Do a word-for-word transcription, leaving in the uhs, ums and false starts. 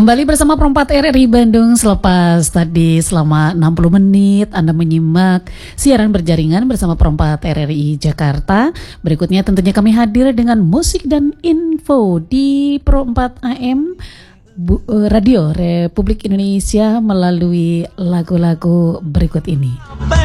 Kembali bersama Perempat R R I Bandung. Selepas tadi selama enam puluh menit Anda menyimak siaran berjaringan bersama Perempat R R I Jakarta. Berikutnya tentunya kami hadir dengan musik dan info di Perempat A M Bu, Radio Republik Indonesia melalui lagu-lagu berikut ini.